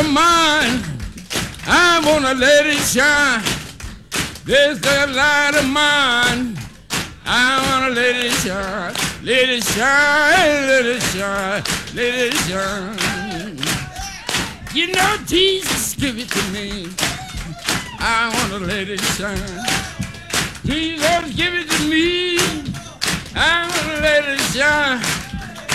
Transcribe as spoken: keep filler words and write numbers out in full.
Mine, I wanna let it shine. This that light of mine, I wanna let it shine, let it shine, let it shine, let it shine. You know Jesus give it to me. I wanna let it shine. Jesus give it to me. I wanna let it shine.